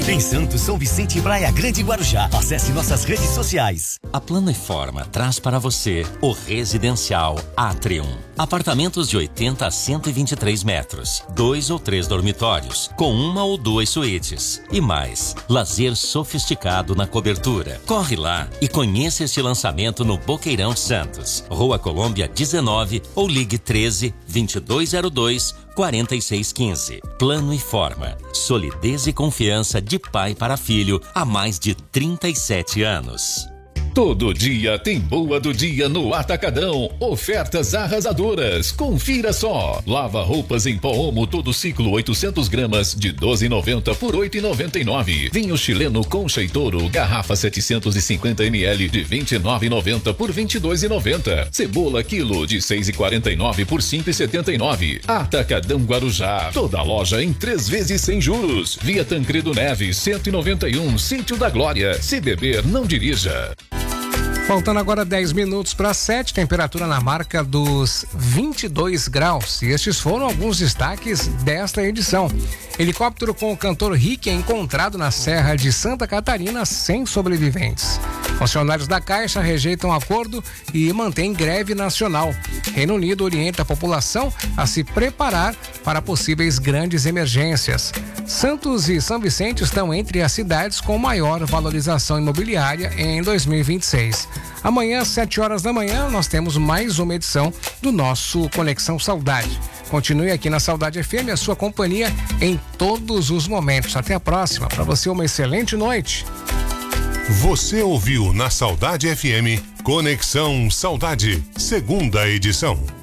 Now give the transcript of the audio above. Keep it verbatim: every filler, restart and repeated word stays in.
Em Santos, São Vicente e Praia Grande, Guarujá. Acesse nossas redes sociais. A Plano e Forma traz para você o Residencial Atrium. Apartamentos de oitenta a cento e vinte e três metros, dois ou três dormitórios, com uma ou duas suítes. E mais, lazer sofisticado na cobertura. Corre lá e conheça este lançamento no Boqueirão Santos, Rua Colômbia dezenove ou ligue treze, vinte e dois zero dois, quarenta e seis quinze. Plano e Forma. Solidez e confiança de pai para filho há mais de trinta e sete anos. Todo dia tem boa do dia no Atacadão. Ofertas arrasadoras. Confira só. Lava roupas em pó Omo todo ciclo oitocentos gramas de doze e noventa por oito e noventa e nove. Vinho chileno Concha e Toro garrafa setecentos e cinquenta mililitros de vinte e nove e noventa por vinte e dois e noventa. Cebola quilo de seis e quarenta e nove por cinco e setenta e nove. Atacadão Guarujá. Toda loja em três vezes sem juros. Via Tancredo Neves cento e noventa e um, Sítio da Glória. Se beber, não dirija. Faltando agora dez minutos para sete, temperatura na marca dos vinte e dois graus. E estes foram alguns destaques desta edição. Helicóptero com o cantor Rick é encontrado na Serra de Santa Catarina sem sobreviventes. Funcionários da Caixa rejeitam acordo e mantêm greve nacional. Reino Unido orienta a população a se preparar para possíveis grandes emergências. Santos e São Vicente estão entre as cidades com maior valorização imobiliária em dois mil e vinte e seis. Amanhã, às sete horas da manhã, nós temos mais uma edição do nosso Conexão Saudade. Continue aqui na Saudade F M, a sua companhia em todos os momentos. Até a próxima. Para você, uma excelente noite. Você ouviu na Saudade F M Conexão Saudade, segunda edição.